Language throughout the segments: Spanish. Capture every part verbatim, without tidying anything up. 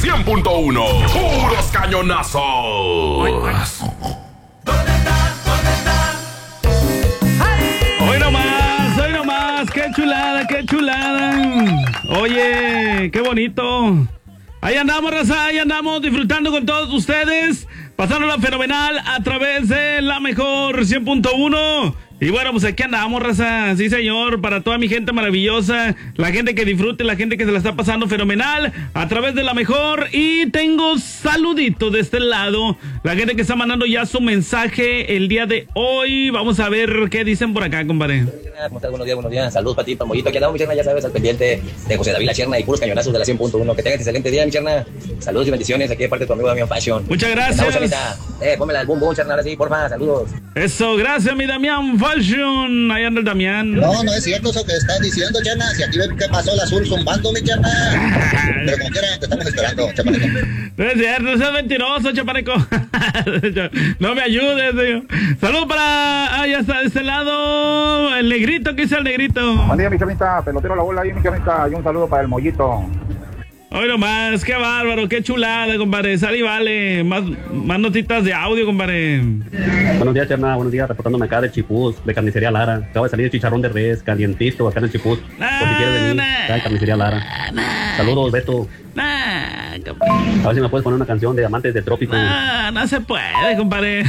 cien punto uno. Puros cañonazos. ¿Dónde está? ¿Dónde está? Hoy nomás, hoy nomás, qué chulada, qué chulada. Oye, qué bonito. Ahí andamos, raza, ahí andamos disfrutando con todos ustedes, pasándola fenomenal a través de la mejor cien punto uno. Y bueno, pues aquí andamos, raza, sí señor, para toda mi gente maravillosa, la gente que disfrute, la gente que se la está pasando fenomenal a través de la mejor. Y tengo saluditos de este lado, la gente que está mandando ya su mensaje el día de hoy. Vamos a ver qué dicen por acá, compadre. ¿Cómo estás? Buenos días, buenos días. Saludos para ti, para Mollito. Aquí andamos, mi cherna, ya sabes, al pendiente de José David La Cherna y puros cañonazos de la cien punto uno. Que tengas excelente día, mi cherna. Saludos y bendiciones aquí de parte de tu amigo Damián Fashion. Muchas gracias. Eh, pónmela al boom boom, cherna, ahora sí, porfa, saludos. Eso, gracias, mi Damián Fashion. Ahí anda el Damián. No, no es cierto eso que estás diciendo, cherna. Si aquí ves que pasó el azul zumbando, mi cherna. Pero como quiera, te estamos esperando, chapaneco. No es cierto, no seas mentiroso, chapaneco. No me ayudes, tío. Saludos para... Ah, ya está de este lado. El negrito, ¿qué dice el negrito? Buen día, mi chamita. Pelotero la bola ahí, mi chamita. Y un saludo para el Mollito. Hoy nomás, qué bárbaro, qué chulada, compadre. Sal y vale. Más, más notitas de audio, compadre. Buenos días, Cherna. Buenos días, reportándome acá de Chipús, de Carnicería Lara. Acaba de salir el chicharrón de res, calientito, acá en el Chipús. Nah, por si quieres venir, nah, acá en Carnicería Lara. Nah, Saludos, Beto. Nah, A ver si me puedes poner una canción de Amantes del Trópico. nah, no se puede, compadre.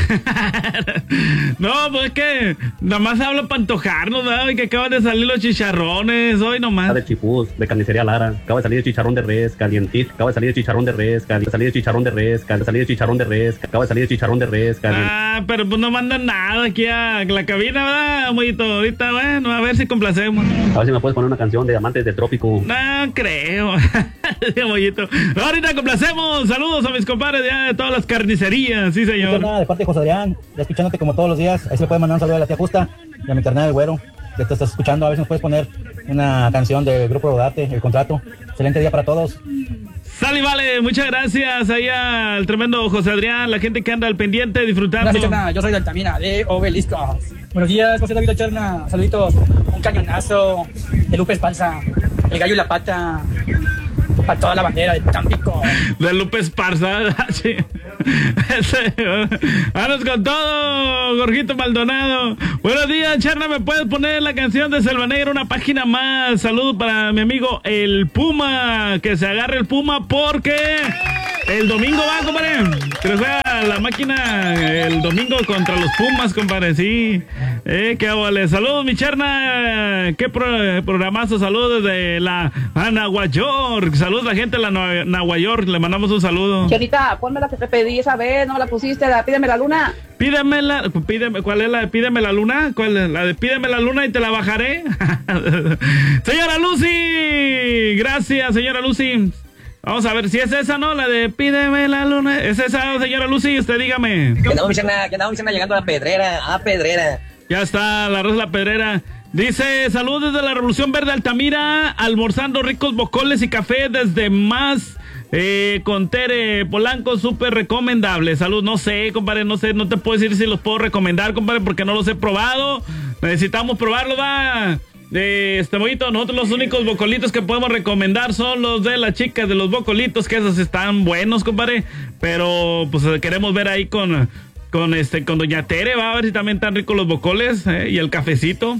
No, pues es que nada más hablo para antojarnos, ¿no? Y que acaban de salir los chicharrones. Hoy nomás. Acá de Chipús, de Carnicería Lara. Acaba de salir el chicharrón de res, calientito. Acaba de salir el chicharrón de res, acaba de salir el chicharrón de res, acaba de salir el chicharrón de res, acaba de salir el chicharrón de res, calientito. Ah, pero pues no mandan nada aquí a la cabina, ¿verdad, Mollito? Ahorita, bueno, a ver si complacemos. A ver si me puedes poner una canción de Amantes del Trópico. No creo. Mollito. No, ahorita complacemos. Saludos a mis compadres ya de todas las carnicerías, sí señor. Nada, de parte de José Adrián, ya escuchándote como todos los días. Ahí se le puede mandar un saludo a la tía Justa y a mi carnal el güero, que te estás escuchando. A ver si nos puedes poner una canción del grupo Rodate, El Contrato. Excelente día para todos. Sal y vale, muchas gracias ahí al tremendo José Adrián, la gente que anda al pendiente disfrutando. Gracias, Cherna. Yo soy de Altamira, de Obelisco. Buenos días, José David Cherna. Saluditos. Un cañonazo de Lupe Esparza, el gallo y la pata, para toda la bandera de Tampico. De Lupe Esparza. Sí. Vamos con todo, Jorgito Maldonado. Buenos días, Cherna. ¿Me puedes poner la canción de Selva Negra, una página más? Saludos para mi amigo el Puma. Que se agarre el Puma porque el domingo va, compadre. Que sea la máquina el domingo contra los Pumas, compadre. Sí. Eh, qué vale. Saludos, mi Cherna. Qué pro, programazo. Saludos desde la a Nueva York. Saludos a la gente de la Nueva York. Le mandamos un saludo. Cherita, ponme la que te pedí esa vez, no me la pusiste, la Pídeme la Luna. Pídeme la, pídeme, ¿cuál es la de Pídeme la Luna? ¿Cuál es la de Pídeme la Luna y te la bajaré? Señora Lucy, gracias, señora Lucy. Vamos a ver si es esa, ¿no? La de Pídeme la Luna. ¿Es esa, señora Lucy? Usted dígame. ¿Qué andamos, mi cherna? ¿Qué andamos, mi cherna? Llegando a la Pedrera, a Pedrera. Ya está, la Rosa La Pedrera. Dice, saludos desde la Revolución Verde Altamira, almorzando ricos bocoles y café desde más... Eh, con Tere Polanco, súper recomendable. Salud, no sé, compadre, no sé, no te puedo decir si los puedo recomendar, compadre, porque no los he probado. Necesitamos probarlo, va. Eh, este Mollito, nosotros los únicos bocolitos que podemos recomendar son los de las chicas de los bocolitos, que esos están buenos, compadre. Pero pues queremos ver ahí con... Con este, con Doña Tere, va a ver si también están ricos los bocoles, eh, y el cafecito.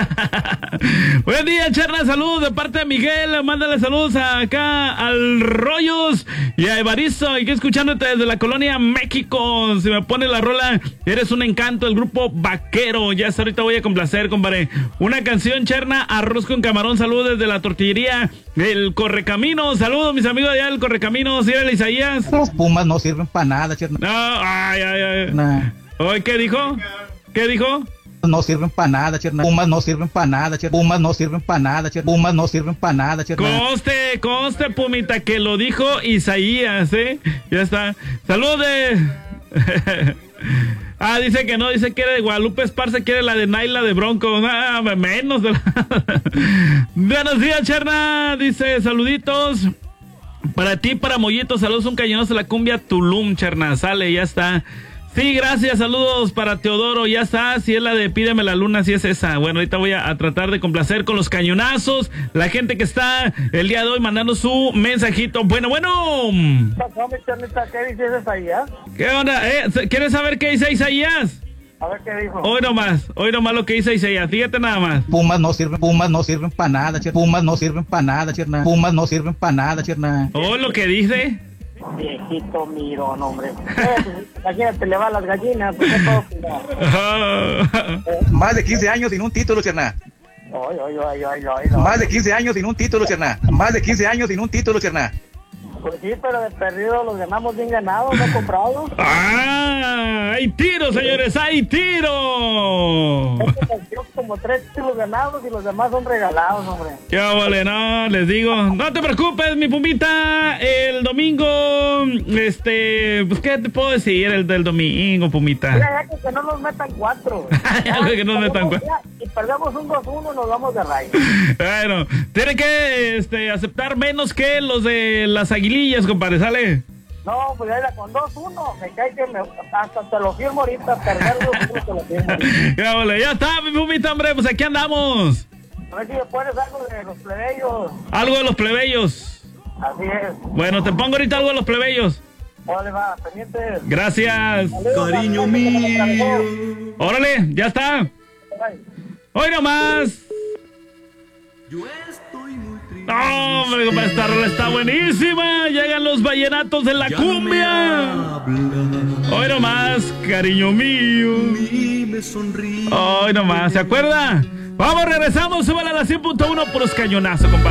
Buen día, Cherna, saludos de parte de Miguel, mándale saludos acá al Rollos y a Evaristo, y que escuchándote desde la colonia México. Si me pone la rola, eres un encanto, el grupo Vaquero. Ya hasta ahorita voy a complacer, compadre. Una canción, Cherna, arroz con camarón, saludos desde la tortillería El Correcaminos. Saludos, mis amigos allá del Correcaminos. ¿Sí, Isaías? Los Pumas no sirven para nada, Cherna. No, ay, ay, ay. No. Oye, ¿qué dijo? ¿Qué dijo? No sirven para nada, Cherna. Pumas no sirven para nada, Cherna. Pumas no sirven para nada, Cherna. Pumas no sirven para nada, Cherna. Conste, conste, Pumita, que lo dijo Isaías, ¿eh? Ya está. Saludos de... Ah, dice que no, dice que quiere de Guadalupe Esparza, quiere la de Naila de Bronco. Ah, menos. De la... Buenos días, Cherna. Dice, saluditos. Para ti, para Mollito, saludos, un cañonazo de la cumbia Tulum, Cherna. Sale, ya está. Sí, gracias, saludos para Teodoro, ya está, si es la de Pídeme la Luna, si es esa. Bueno, ahorita voy a, a tratar de complacer con los cañonazos, la gente que está el día de hoy mandando su mensajito. Bueno, bueno. ¿Qué dice Isaías? ¿Qué onda? ¿Eh? ¿Quieres saber qué dice Isaías? A ver qué dijo. Hoy nomás, hoy nomás lo que dice Isaías, fíjate nada más. Pumas no sirven, Pumas no sirven para nada, cherna. Pumas no sirven para nada, cherna. Pumas no sirven para nada, cherna. Oh, lo que dice. Viejito mirón, hombre. Imagínate, le va a las gallinas. Pues, todo, Más de quince años sin un título, cherna. Ay, ay, ay, ay, ay, ay. Más de quince años sin un título, cherna. Más de quince años sin un título, cherna. Pues sí, pero de perdido los ganamos bien ganados, no comprados. ¡Ah! ¡Hay tiro, señores! ¡Hay tiro! Como tres títulos ganados y los demás son regalados, hombre. ¡Qué vale! No, les digo. No te preocupes, mi Pumita. El domingo, este... Pues, ¿qué te puedo decir el del domingo, Pumita? Mira, ya que no nos metan cuatro. Ya, que no nos metan cuatro. Si perdemos un dos uno, nos vamos de rayo. Bueno, tienen que este, aceptar menos que los de las aguilillas, compadre, ¿sale? No, pues ya con dos uno, me cae que me, hasta te lo firmo ahorita, perder dos uno te lo firmo ahorita. Ya, vale, ya está, mi Pumita, hombre, pues aquí andamos. A ver si me pones algo de los plebeyos. Algo de los plebeyos. Así es. Bueno, te pongo ahorita algo de los plebeyos. Órale, va, pendientes. Gracias. Saludos, cariño mío. Órale, ya está. Bye. Hoy nomás. No, hombre, compadre, esta rola está buenísima. Llegan los vallenatos de la cumbia. Hoy nomás, cariño mío. Hoy nomás, ¿se acuerda? Vamos, regresamos, súbala a la cien punto uno por los cañonazos, compadre.